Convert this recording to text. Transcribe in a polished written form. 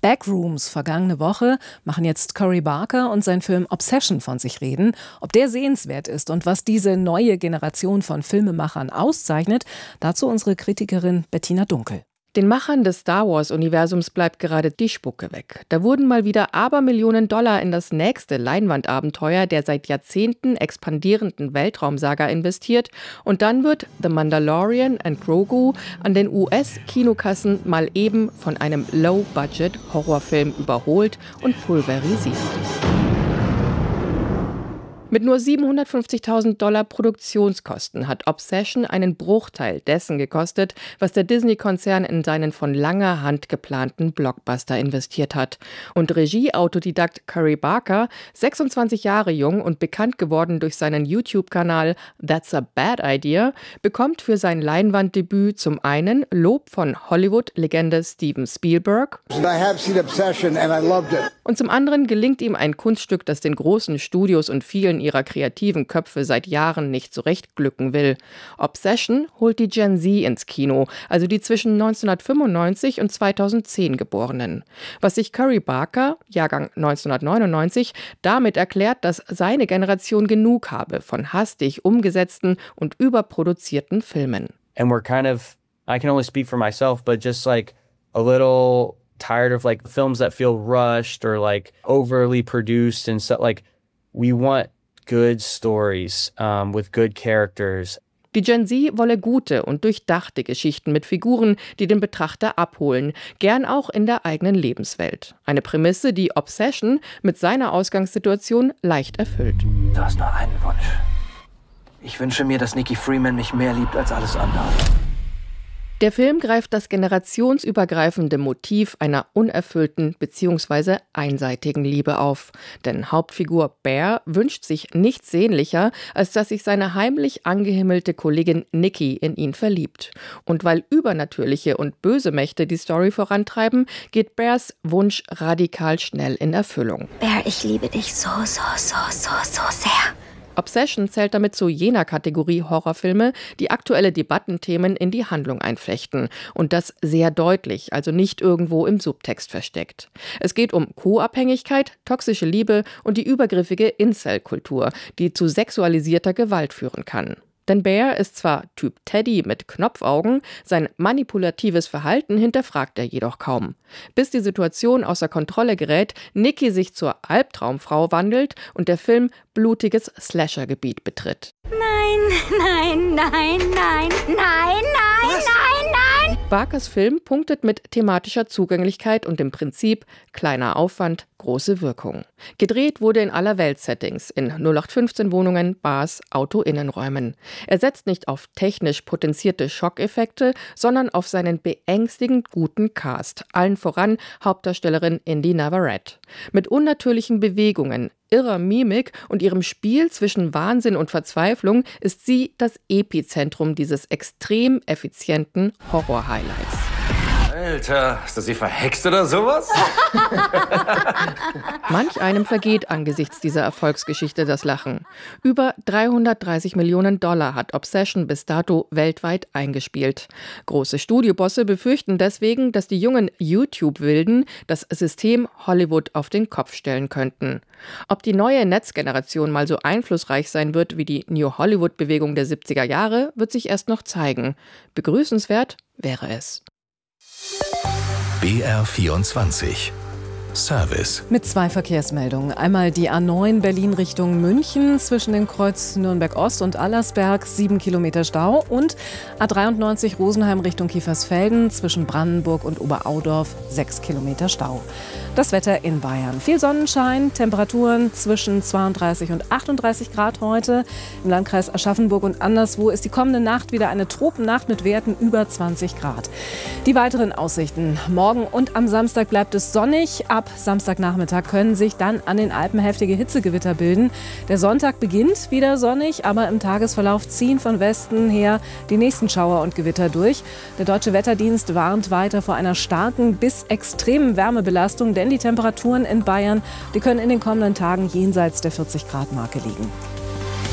Backrooms vergangene Woche machen jetzt Cory Barker und sein Film Obsession von sich reden. Ob der sehenswert ist und was diese neue Generation von Filmemachern auszeichnet, dazu unsere Kritikerin Bettina Dunkel. Den Machern des Star-Wars-Universums bleibt gerade die Spucke weg. Da wurden mal wieder Abermillionen $, in das nächste Leinwandabenteuer der seit Jahrzehnten expandierenden Weltraumsaga investiert und dann wird The Mandalorian and Grogu an den US-Kinokassen mal eben von einem Low-Budget-Horrorfilm überholt und pulverisiert. Mit nur $750.000 Produktionskosten hat Obsession einen Bruchteil dessen gekostet, was der Disney-Konzern in seinen von langer Hand geplanten Blockbuster investiert hat. Und Regie-Autodidakt Cory Barker, 26 Jahre jung und bekannt geworden durch seinen YouTube-Kanal That's a Bad Idea, bekommt für sein Leinwanddebüt zum einen Lob von Hollywood-Legende Steven Spielberg und zum anderen gelingt ihm ein Kunststück, das den großen Studios und vielen ihrer kreativen Köpfe seit Jahren nicht zurechtglücken will. Obsession holt die Gen Z ins Kino, also die zwischen 1995 und 2010 Geborenen. Was sich Cory Barker, Jahrgang 1999, damit erklärt, dass seine Generation genug habe von hastig umgesetzten und überproduzierten Filmen. And we're I can only speak for myself, but just like a little tired of like films that feel rushed or like overly produced and stuff. Like we want good stories with good characters. Die Gen Z wolle gute und durchdachte Geschichten mit Figuren, die den Betrachter abholen, gern auch in der eigenen Lebenswelt. Eine Prämisse, die Obsession mit seiner Ausgangssituation leicht erfüllt. Du hast nur einen Wunsch. Ich wünsche mir, dass Nikki Freeman mich mehr liebt als alles andere. Der Film greift das generationsübergreifende Motiv einer unerfüllten bzw. einseitigen Liebe auf. Denn Hauptfigur Bear wünscht sich nichts sehnlicher, als dass sich seine heimlich angehimmelte Kollegin Nikki in ihn verliebt. Und weil übernatürliche und böse Mächte die Story vorantreiben, geht Bears Wunsch radikal schnell in Erfüllung. Bear, ich liebe dich so sehr. Obsession zählt damit zu jener Kategorie Horrorfilme, die aktuelle Debattenthemen in die Handlung einflechten. Und das sehr deutlich, also nicht irgendwo im Subtext versteckt. Es geht um Co-Abhängigkeit, toxische Liebe und die übergriffige Incel-Kultur, die zu sexualisierter Gewalt führen kann. Denn Bear ist zwar Typ Teddy mit Knopfaugen, sein manipulatives Verhalten hinterfragt er jedoch kaum. Bis die Situation außer Kontrolle gerät, Nikki sich zur Albtraumfrau wandelt und der Film blutiges Slasher-Gebiet betritt. Nein. Barkers Film punktet mit thematischer Zugänglichkeit und dem Prinzip kleiner Aufwand, große Wirkung. Gedreht wurde in aller Welt-Settings, in 0815-Wohnungen, Bars, Autoinnenräumen. Er setzt nicht auf technisch potenzierte Schockeffekte, sondern auf seinen beängstigend guten Cast, allen voran Hauptdarstellerin Indy Navarrete. Mit unnatürlichen Bewegungen, irrer Mimik und ihrem Spiel zwischen Wahnsinn und Verzweiflung ist sie das Epizentrum dieses extrem effizienten Horror-Highlights. Alter, ist das sie verhext oder sowas? Manch einem vergeht angesichts dieser Erfolgsgeschichte das Lachen. Über $330 Millionen hat Obsession bis dato weltweit eingespielt. Große Studiobosse befürchten deswegen, dass die jungen YouTube-Wilden das System Hollywood auf den Kopf stellen könnten. Ob die neue Netzgeneration mal so einflussreich sein wird wie die New Hollywood-Bewegung der 70er Jahre, wird sich erst noch zeigen. Begrüßenswert wäre es. BR24 Service. Mit 2 Verkehrsmeldungen. Einmal die A9 Berlin Richtung München zwischen dem Kreuz Nürnberg-Ost und Allersberg 7 Kilometer Stau und A93 Rosenheim Richtung Kiefersfelden zwischen Brandenburg und Oberaudorf 6 Kilometer Stau. Das Wetter in Bayern. Viel Sonnenschein, Temperaturen zwischen 32 und 38 Grad heute. Im Landkreis Aschaffenburg und anderswo ist die kommende Nacht wieder eine Tropennacht mit Werten über 20 Grad. Die weiteren Aussichten. Morgen und am Samstag bleibt es sonnig. Ab Samstagnachmittag können sich dann an den Alpen heftige Hitzegewitter bilden. Der Sonntag beginnt wieder sonnig, aber im Tagesverlauf ziehen von Westen her die nächsten Schauer und Gewitter durch. Der Deutsche Wetterdienst warnt weiter vor einer starken bis extremen Wärmebelastung, denn die Temperaturen in Bayern, die können in den kommenden Tagen jenseits der 40-Grad-Marke liegen.